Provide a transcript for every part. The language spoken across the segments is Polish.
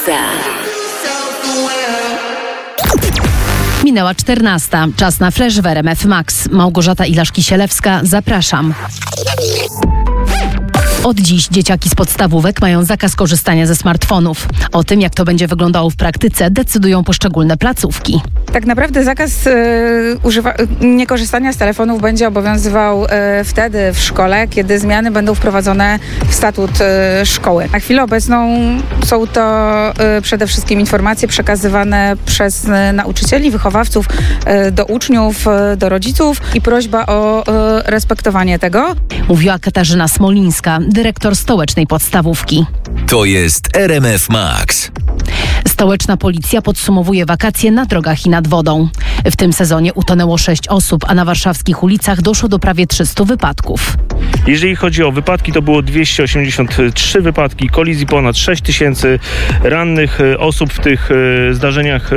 Minęła 14. Czas na flash w RMF Max. Małgorzata Ilaszki-Sielewska, zapraszam. Od dziś dzieciaki z podstawówek mają zakaz korzystania ze smartfonów. O tym, jak to będzie wyglądało w praktyce, decydują poszczególne placówki. Tak naprawdę zakaz niekorzystania z telefonów będzie obowiązywał wtedy w szkole, kiedy zmiany będą wprowadzone w statut szkoły. Na chwilę obecną są to przede wszystkim informacje przekazywane przez nauczycieli, wychowawców do uczniów, do rodziców i prośba o respektowanie tego. Mówiła Katarzyna Smolińska, dyrektor stołecznej podstawówki. To jest RMF Max. Stołeczna policja podsumowuje wakacje na drogach i nad wodą. W tym sezonie utonęło 6 osób, a na warszawskich ulicach doszło do prawie 300 wypadków. Jeżeli chodzi o wypadki, to było 283 wypadki, kolizji ponad 6 tysięcy, rannych osób w tych zdarzeniach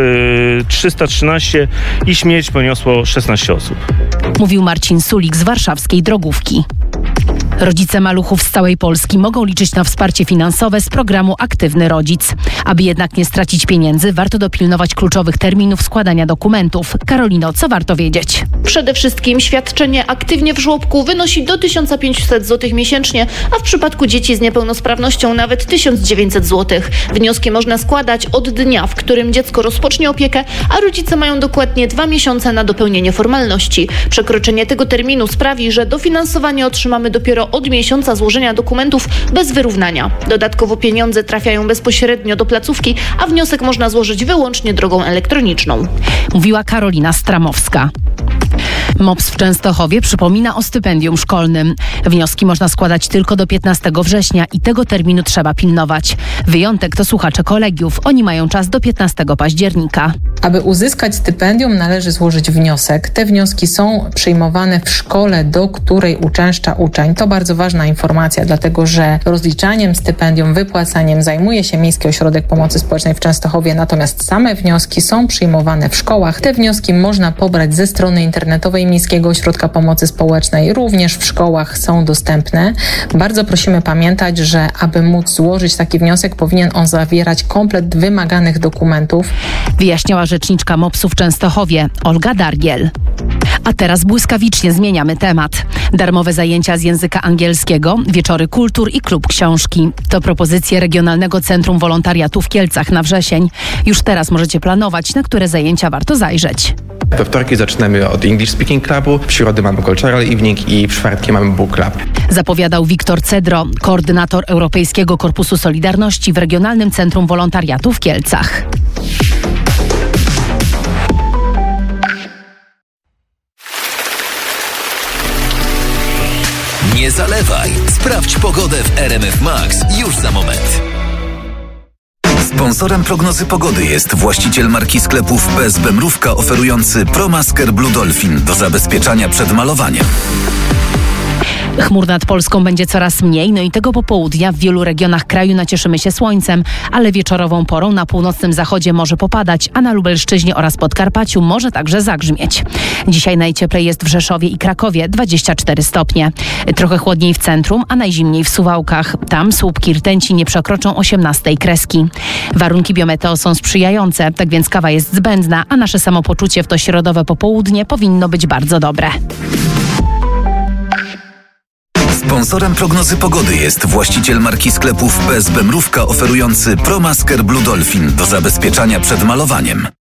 313 i śmierć poniosło 16 osób. Mówił Marcin Sulik z warszawskiej Drogówki. Rodzice maluchów z całej Polski mogą liczyć na wsparcie finansowe z programu Aktywny Rodzic. Aby jednak nie stracić pieniędzy, warto dopilnować kluczowych terminów składania dokumentów. Karolino, co warto wiedzieć? Przede wszystkim świadczenie Aktywnie w żłobku wynosi do 1500 zł miesięcznie, a w przypadku dzieci z niepełnosprawnością nawet 1900 zł. Wnioski można składać od dnia, w którym dziecko rozpocznie opiekę, a rodzice mają dokładnie 2 miesiące na dopełnienie formalności. Przekroczenie tego terminu sprawi, że dofinansowanie otrzymamy dopiero od miesiąca złożenia dokumentów bez wyrównania. Dodatkowo pieniądze trafiają bezpośrednio do placówki, a wniosek można złożyć wyłącznie drogą elektroniczną. Mówiła Karolina Stramowska. MOPS w Częstochowie przypomina o stypendium szkolnym. Wnioski można składać tylko do 15 września i tego terminu trzeba pilnować. Wyjątek to słuchacze kolegiów. Oni mają czas do 15 października. Aby uzyskać stypendium, należy złożyć wniosek. Te wnioski są przyjmowane w szkole, do której uczęszcza uczeń. To bardzo ważna informacja, dlatego że rozliczaniem stypendium, wypłacaniem zajmuje się Miejski Ośrodek Pomocy Społecznej w Częstochowie, natomiast same wnioski są przyjmowane w szkołach. Te wnioski można pobrać ze strony internetowej Miejskiego Ośrodka Pomocy Społecznej. Również w szkołach są dostępne. Bardzo prosimy pamiętać, że aby móc złożyć taki wniosek, powinien on zawierać komplet wymaganych dokumentów. Wyjaśniała rzeczniczka MOPS-u w Częstochowie, Olga Dargiel. A teraz błyskawicznie zmieniamy temat. Darmowe zajęcia z języka angielskiego, wieczory kultur i klub książki. To propozycje Regionalnego Centrum Wolontariatu w Kielcach na wrzesień. Już teraz możecie planować, na które zajęcia warto zajrzeć. We wtorki zaczynamy od English Speaking Clubu, w środę mamy Cultural Evening i w czwartki mamy Book Club. Zapowiadał Wiktor Cedro, koordynator Europejskiego Korpusu Solidarności w Regionalnym Centrum Wolontariatu w Kielcach. Nie zalewaj. Sprawdź pogodę w RMF Max już za moment. Sponsorem prognozy pogody jest właściciel marki sklepów PSB Mrówka oferujący ProMasker Blue Dolphin do zabezpieczania przed malowaniem. Chmur nad Polską będzie coraz mniej, no i tego popołudnia w wielu regionach kraju nacieszymy się słońcem, ale wieczorową porą na północnym zachodzie może popadać, a na Lubelszczyźnie oraz Podkarpaciu może także zagrzmieć. Dzisiaj najcieplej jest w Rzeszowie i Krakowie, 24 stopnie. Trochę chłodniej w centrum, a najzimniej w Suwałkach. Tam słupki rtęci nie przekroczą 18 kreski. Warunki biometeo są sprzyjające, tak więc kawa jest zbędna, a nasze samopoczucie w to środowe popołudnie powinno być bardzo dobre. Sponsorem prognozy pogody jest właściciel marki sklepów PSB Mrówka oferujący ProMasker Blue Dolphin do zabezpieczania przed malowaniem.